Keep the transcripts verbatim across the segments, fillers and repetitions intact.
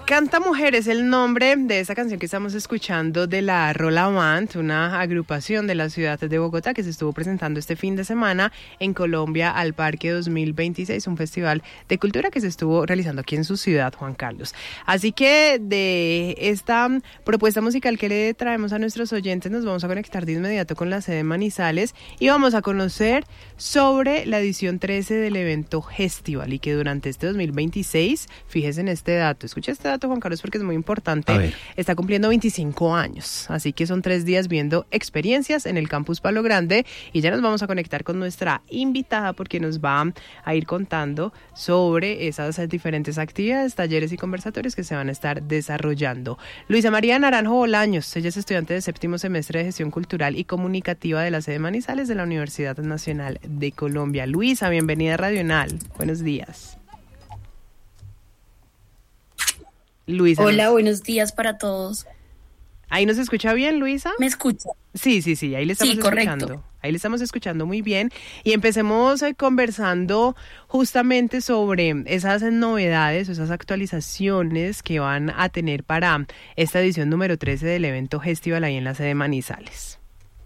Canta Mujer es el nombre de esta canción que estamos escuchando de la Rola Band, una agrupación de la ciudad de Bogotá que se estuvo presentando este fin de semana en Colombia al Parque dos mil veintiséis, un festival de cultura que se estuvo realizando aquí en su ciudad, Juan Carlos. Así que de esta propuesta musical que le traemos a nuestros oyentes nos vamos a conectar de inmediato con la sede Manizales y vamos a conocer sobre la edición trece del evento Festival y que durante este dos mil veintiséis, fíjese en este dato, escucha este dato Juan Carlos porque es muy importante, está cumpliendo veinticinco años, así que son tres días viendo experiencias en el Campus Palo Grande y ya nos vamos a conectar con nuestra invitada porque nos va a ir contando sobre esas diferentes actividades, talleres y conversatorios que se van a estar desarrollando. Luisa María Naranjo Bolaños, ella es estudiante de séptimo semestre de Gestión Cultural y Comunicativa de la sede Manizales de la Universidad Nacional de Colombia. Luisa, bienvenida a Radional, buenos días. Luisa. Hola, nos... buenos días para todos. ¿Ahí nos escucha bien, Luisa? ¿Me escucha? Sí, sí, sí, ahí le estamos sí, escuchando. Correcto. Ahí le estamos escuchando muy bien. Y empecemos eh, conversando justamente sobre esas novedades, esas actualizaciones que van a tener para esta edición número trece del evento Festival ahí en la sede Manizales.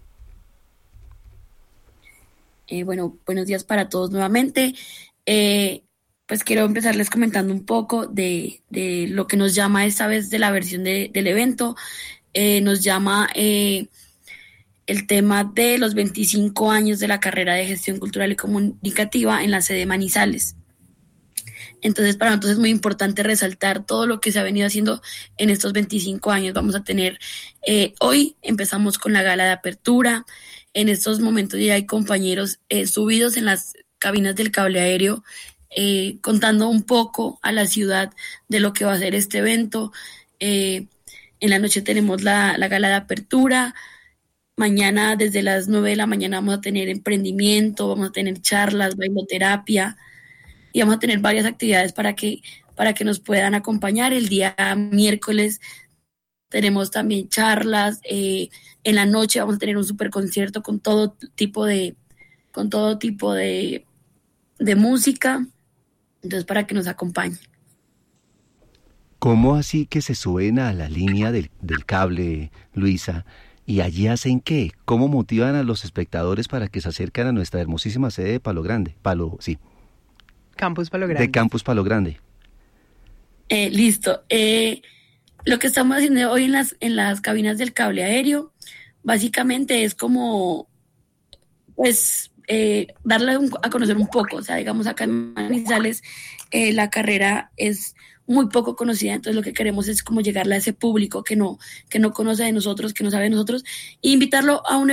Eh, bueno, buenos días para todos nuevamente. Eh, pues quiero empezarles comentando un poco de, de lo que nos llama esta vez de la versión de, del evento. Eh, nos llama eh, el tema de los veinticinco años de la carrera de Gestión Cultural y Comunicativa en la sede Manizales. Entonces, para nosotros es muy importante resaltar todo lo que se ha venido haciendo en estos veinticinco años. Vamos a tener, eh, hoy empezamos con la gala de apertura. En estos momentos ya hay compañeros eh, subidos en las cabinas del cable aéreo, eh, contando un poco a la ciudad de lo que va a ser este evento. Eh, en la noche tenemos la, la gala de apertura. Mañana desde las nueve de la mañana vamos a tener emprendimiento, vamos a tener charlas, bailoterapia y vamos a tener varias actividades para que, para que nos puedan acompañar. El día miércoles tenemos también charlas. Eh, en la noche vamos a tener un super concierto con todo tipo de, con todo tipo de, de música. Entonces, para que nos acompañen. ¿Cómo así que se suben a la línea del, del cable, Luisa? ¿Y allí hacen qué? ¿Cómo motivan a los espectadores para que se acerquen a nuestra hermosísima sede de Palo Grande? Palo, sí. Campus Palo Grande. De Campus Palo Grande. Eh, listo. Eh, lo que estamos haciendo hoy en las, en las cabinas del cable aéreo, básicamente es como, pues, eh, darle un, a conocer un poco. O sea, digamos, acá en Manizales eh, la carrera es muy poco conocida, entonces lo que queremos es como llegarle a ese público que no, que no conoce de nosotros, que no sabe de nosotros, e invitarlo a un